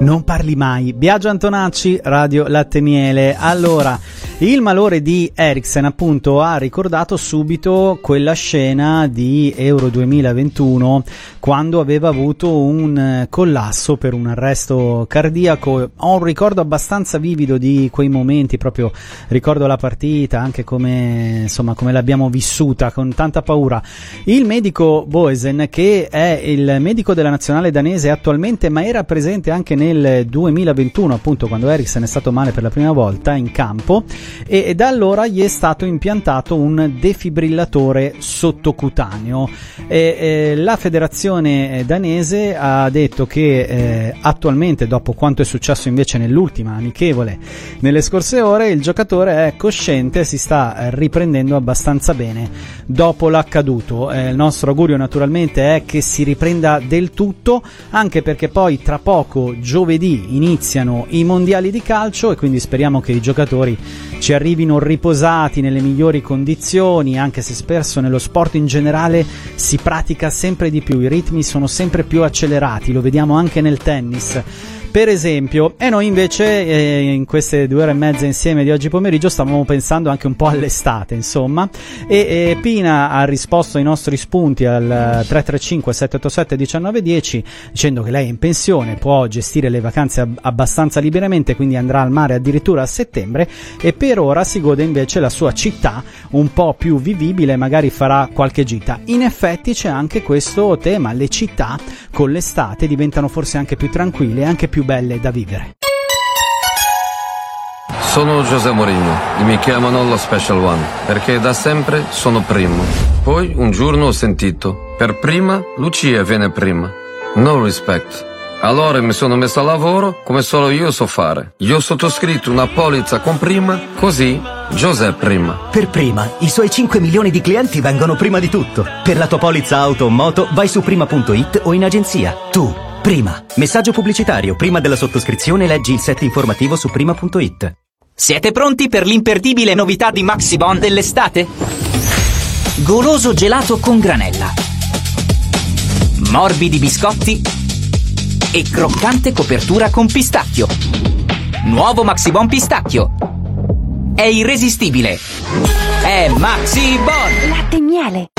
Non parli mai. Biagio Antonacci, Radio Latte Miele. Allora, il malore di Eriksen appunto ha ricordato subito quella scena di Euro 2021 quando aveva avuto un collasso per un arresto cardiaco. Ho un ricordo abbastanza vivido di quei momenti, proprio ricordo la partita, anche come l'abbiamo vissuta con tanta paura. Il medico Boesen, che è il medico della nazionale danese attualmente, ma era presente anche nel 2021, appunto quando Eriksen è stato male per la prima volta in campo, e da allora gli è stato impiantato un defibrillatore sottocutaneo. La federazione danese ha detto che attualmente, dopo quanto è successo invece nell'ultima amichevole nelle scorse ore, il giocatore è cosciente, si sta riprendendo abbastanza bene dopo l'accaduto. Il nostro augurio naturalmente è che si riprenda del tutto, anche perché poi tra poco, giovedì, iniziano i mondiali di calcio e quindi speriamo che i giocatori ci arrivino riposati nelle migliori condizioni, anche se spesso nello sport in generale si pratica sempre di più, i ritmi sono sempre più accelerati, lo vediamo anche nel tennis per esempio, e noi invece in queste 2 ore e mezza insieme di oggi pomeriggio stavamo pensando anche un po' all'estate, insomma, e Pina ha risposto ai nostri spunti al 335 787 1910 dicendo che lei è in pensione, può gestire le vacanze abbastanza liberamente, quindi andrà al mare addirittura a settembre, e per ora si gode invece la sua città un po' più vivibile, magari farà qualche gita. In effetti c'è anche questo tema, le città con l'estate diventano forse anche più tranquille e anche più belle da vivere. Sono José Mourinho e mi chiamano lo Special One perché da sempre sono primo. Poi un giorno ho sentito, per prima Lucia viene prima. No respect. Allora mi sono messo a lavoro come solo io so fare. Io ho sottoscritto una polizza con prima, così José prima. Per prima, i suoi 5 milioni di clienti vengono prima di tutto. Per la tua polizza auto o moto vai su prima.it o in agenzia. Tu, prima. Messaggio pubblicitario. Prima della sottoscrizione leggi il set informativo su prima.it. Siete pronti per l'imperdibile novità di Maxibon dell'estate? Goloso gelato con granella, morbidi biscotti e croccante copertura con pistacchio. Nuovo Maxibon pistacchio. È irresistibile. È Maxibon. Latte e miele.